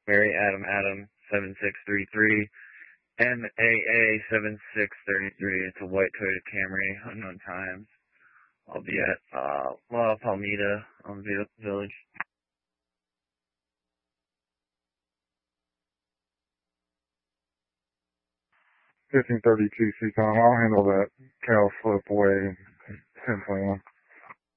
Mary Adam Adam 7633, MAA 7633. It's a white Toyota Camry, unknown times. I'll be at La Palmita on Village. 1532 Seacom. I'll handle that cow slip away 1021.